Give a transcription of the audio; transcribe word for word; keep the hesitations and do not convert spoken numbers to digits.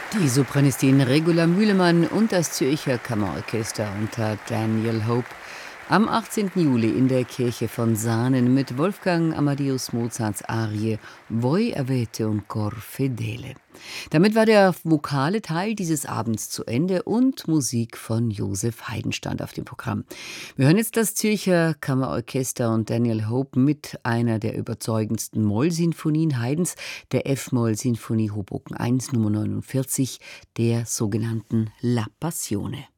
Die Sopranistin Regula Mühlemann und das Zürcher Kammerorchester unter Daniel Hope am achtzehnten Juli in der Kirche von Saanen mit Wolfgang Amadeus Mozarts Arie Voi avete un cor fedele. Damit war der vokale Teil dieses Abends zu Ende und Musik von Joseph Haydn stand auf dem Programm. Wir hören jetzt das Zürcher Kammerorchester und Daniel Hope mit einer der überzeugendsten Mollsinfonien Haydns, der F-Moll-Sinfonie Hoboken eins Nummer neunundvierzig, der sogenannten La Passione.